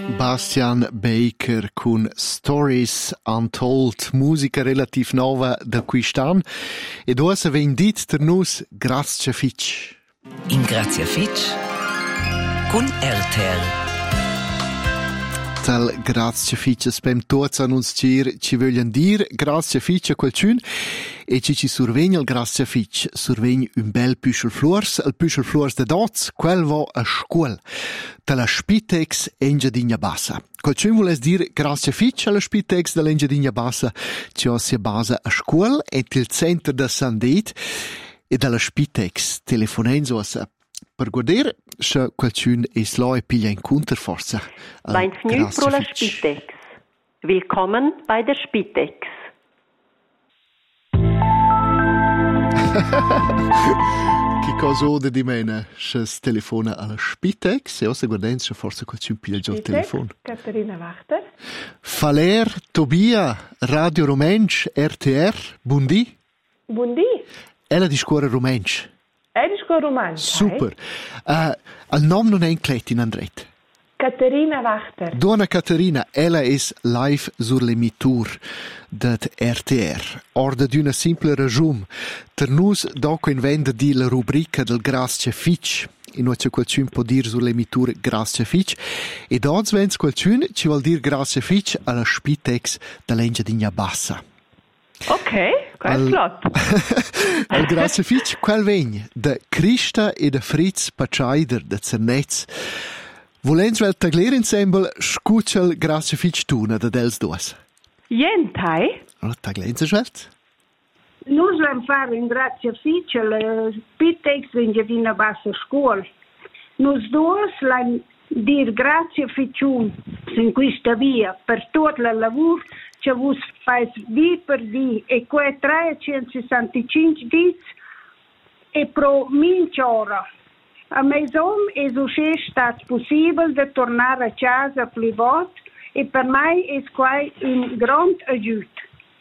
Bastian Baker con Stories Untold, musica relativ nova da quist'an. E dosa vein dit ter nus Grazia Fitch. In Grazia Fitch con RTR. Tal Grazia Fitch spem tots an uns ci voglian dir Grazia Fitch a qualcun e ci survegna il Grazia Fitch survegna un bel püschel fluors, il püschel fluors de dots, quel va a scuol dalla Spitex Engiadina Bassa. Qualcun vules dir Grazia Fitch alla Spitex dell'Engiadina Bassa, ci si basa a scuol e il centro da Sandet e dalla Spitex telefonenzo a per guardare se qualcun es là e piglia in Kunterforza. Bienvenue pro la Spitex. Willkommen bei der Spitex. Che cosa ode di mena se telefona alla Spitex e se guardare se forse qualcun piglia già il telefono. Caterina Wachter. Faler Tobia, Radio Romensch, RTR, buondì. Buondì. Ella di scuola Romensch. Edisco Roman. Super. Il nome non è in clet in Andret. Caterina Wachter. Donna Caterina, ella es live sur l'emitur det RTR. Orda d'una simple ragione. Per nus dopo inventa di la rubrica del Grazia Fitch. In cui qualcun può dire sur l'emitur Grazia Fitch. E doz vens qualcun ci vuol dire Grazia Fitch alla Spitex dell'Engiadina Bassa. Ok, quel flott. Il Grazia Fitch, quel vegn de Christa e de Fritz Patscheider de Zernetz. Volens vel tagler ensemble scucel Grazia Fitch tuna de dels duas. Jentai. Allora, taglenza svelt? Nus vam fare in Grazia Fitch la Spitex Engiadina Bassa Scuol. Nus duas l'han dir Grazia Fitchun in questa via per tutto il lavoro che vos fais di per di e que 365 dits e pro mincha ora. A mesom è uscì stato possibile di tornare a casa privat e per me è qua un grande aiuto.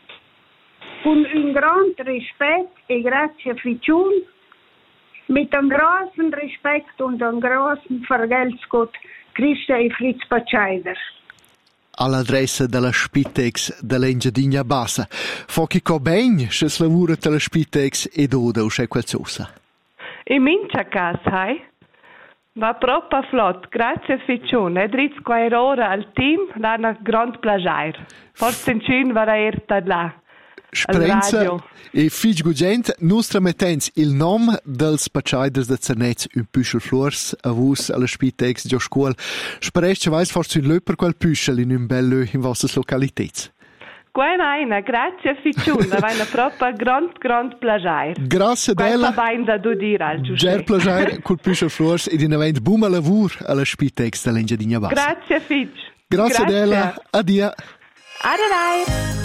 Con un grande rispetto e grazie Fitchun, mit un großen Respekt und un großen Vergeltungsgott Christa e Fritz Patscheider. All'adressa della Spitex dell'Engiadina Bassa. Fochi co ben se slavura della Spitex e doda o c'è qualcosa? In mincha cas, hai? Va proprio flott. Grazie Fitchun. Dritz quae ora al team, la una grand plagiair. Forse in cin va erta là. Sprenza e fig gugent, nostra mettens il nom dels Patscheiders de Zernetz un püschel fluors a vus alla Spitex gio scuol. Sprecht weiss forse un löper quel püschel in un bello in vossas localitets. Quai vaina, grazie Fitchun, la vaina proprio grand plagiair. Grazie della. Questa vaina da dir al giusto. Ger plagiair col püschel fluors ed in avent buma lavur alla Spitex dell'Engiadina Bassa. Grazie Fitch. Grazie della. Adia. Adai.